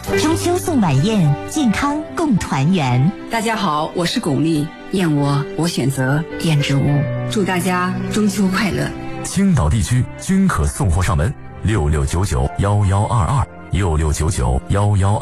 中秋送晚宴，健康共团圆。 大家好，我是巩俐，燕窝我选择燕之屋，祝大家中秋快乐。 青岛地区均可送货上门，66991122，66991122。